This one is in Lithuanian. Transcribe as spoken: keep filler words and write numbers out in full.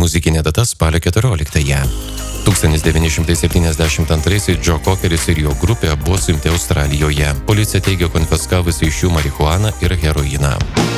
Muzikinė data spalio keturioliktąją. tūkstantis devyni šimtai septyniasdešimt antraisiais Joe Cockeris ir jo grupė buvo suimti Australijoje. Policija teigia konfiskavusi iš jų marihuaną ir heroiną.